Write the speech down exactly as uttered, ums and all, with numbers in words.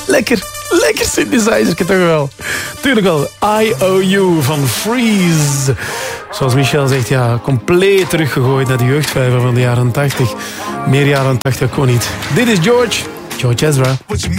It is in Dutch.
Lekker, lekker synthesizer, toch wel. Tuurlijk wel, I O U van Freeze. Zoals Michel zegt, ja, compleet teruggegooid naar de jeugdvijver van de jaren tachtig. Meer jaren tachtig kon niet. Dit is George, George Ezra.